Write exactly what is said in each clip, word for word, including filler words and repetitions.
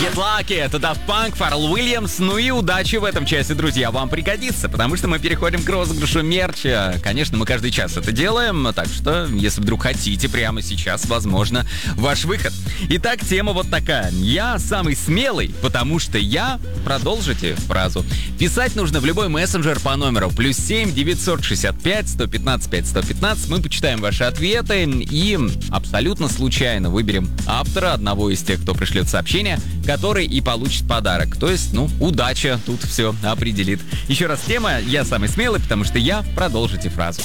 Get Lucky, это Daft Punk, Фаррелл Уильямс. Ну и удачи в этом часе, друзья, вам пригодится, потому что мы переходим к розыгрышу мерча. Конечно, мы каждый час это делаем, так что, если вдруг хотите, прямо сейчас, возможно, ваш выход. Итак, тема вот такая. Я самый смелый, потому что я... Продолжите фразу. Писать нужно в любой мессенджер по номеру плюс семь девятьсот шестьдесят пять сто пятнадцать пять сто пятнадцать. Мы почитаем ваши ответы и абсолютно случайно выберем автора, одного из тех, кто пришлет сообщение, который и получит подарок. То есть, ну, удача тут все определит. Еще раз тема «Я самый смелый, потому что я». Продолжите фразу.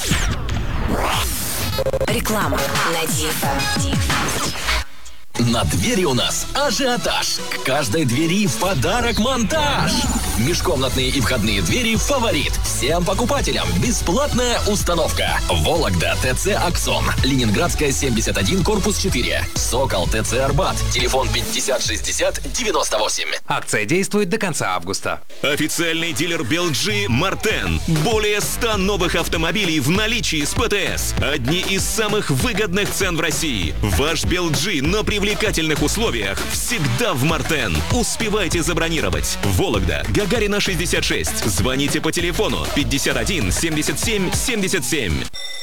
Реклама на Ди-эф эм. На двери у нас ажиотаж. К каждой двери в подарок монтаж. Межкомнатные и входные двери «Фаворит». Всем покупателям бесплатная установка. Вологда ТЦ «Аксон». Ленинградская, семьдесят один, корпус четыре. Сокол ТЦ «Арбат». Телефон пятьдесят шестьдесят девяносто восемь. Акция действует до конца августа. Официальный дилер би эл джи «Мартен». Более ста новых автомобилей в наличии с ПТС. Одни из самых выгодных цен в России. Ваш би эл джи на привлекательных условиях всегда в «Мартен». Успевайте забронировать. Вологда, Гагарина шестьдесят шесть. Звоните по телефону пятьдесят один семьдесят семь семьдесят семь.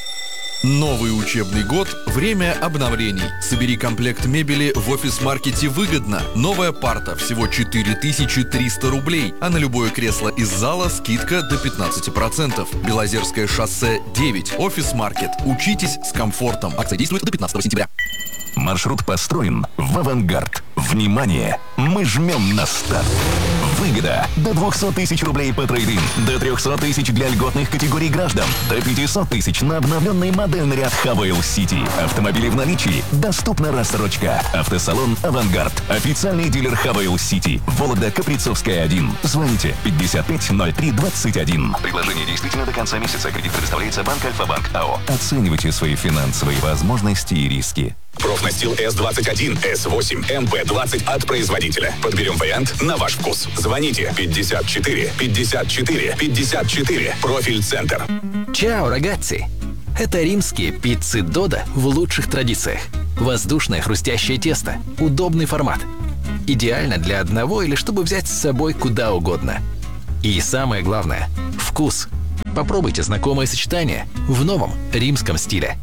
Новый учебный год – время обновлений. Собери комплект мебели в офис-маркете выгодно. Новая парта – всего четыре тысячи триста рублей, а на любое кресло из зала скидка до пятнадцать процентов. Белозерское шоссе девять. Офис-маркет. Учитесь с комфортом. Акция действует до пятнадцатого сентября. Маршрут построен в авангард. Внимание! Мы жмем на старт. Выгода до двухсот тысяч рублей по трейд-ин, до трехсот тысяч для льготных категорий граждан, до пятисот тысяч на обновленный модельный ряд Хавейл Сити. Автомобили в наличии. Доступна рассрочка. Автосалон «Авангард». Официальный дилер Хавейл Сити. Вологда, Каприцовская, один. Звоните пятьдесят пять ноль три двадцать один. Предложение действительно до конца месяца. Кредит предоставляется Банк Альфа-Банк АО. Оценивайте свои финансовые возможности и риски. Профнастил эс двадцать один, эс восемь, эм пэ двадцать от производителя. Подберем вариант на ваш вкус. Звоните пятьдесят четыре пятьдесят четыре пятьдесят четыре. Профиль Центр. Чао, рагацзи! Это римские пиццы Додо в лучших традициях. Воздушное хрустящее тесто, удобный формат. Идеально для одного или чтобы взять с собой куда угодно. И самое главное – вкус. Попробуйте знакомое сочетание в новом римском стиле.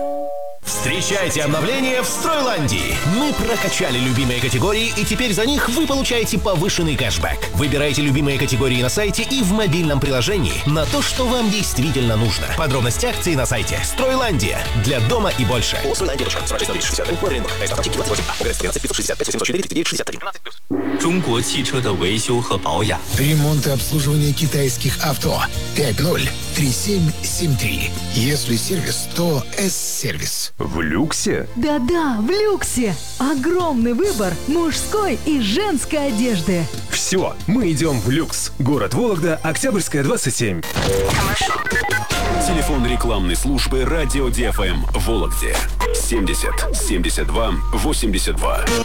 Встречайте обновления в Стройландии. Мы прокачали любимые категории, и теперь за них вы получаете повышенный кэшбэк. Выбирайте любимые категории на сайте и в мобильном приложении на то, что вам действительно нужно. Подробности акции на сайте Стройландия. Для дома и больше. Ремонт и обслуживание китайских авто. пять ноль три семь семь три. Если сервис, то С-сервис. В люксе? Да-да, в люксе. Огромный выбор мужской и женской одежды. Все, мы идем в люкс. Город Вологда, Октябрьская, двадцать семь. Телефон рекламной службы радио Ди-эф эм в Вологде. семьдесят семьдесят два восемьдесят два.